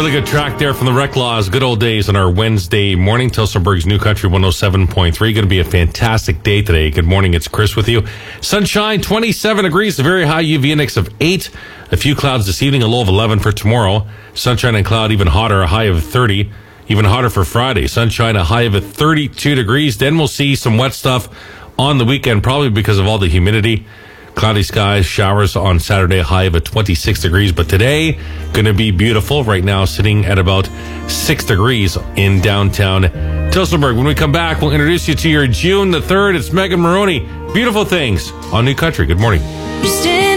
Really good track there from the Rec Laws. Good old days on our Wednesday morning. Telsonburg's New Country 107.3. Going to be a fantastic day today. Good morning. It's Chris with you. Sunshine, 27 degrees, a very high UV index of 8. A few clouds this evening, a low of 11 for tomorrow. Sunshine and cloud, even hotter, a high of 30. Even hotter for Friday. Sunshine, a high of 32 degrees. Then we'll see some wet stuff on the weekend, probably because of all the humidity. Cloudy skies, showers on Saturday, a high of 26 degrees. But today, going to be beautiful. Right now, sitting at about 6 degrees in downtown Tillsonburg. When we come back, we'll introduce you to your June the 3rd. It's Megan Maroney. Beautiful things on New Country. Good morning.